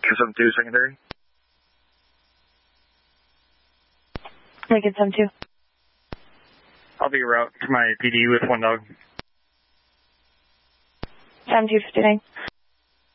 272 secondary. Lincoln 72. I'll be route to my PD with one dog. 7259.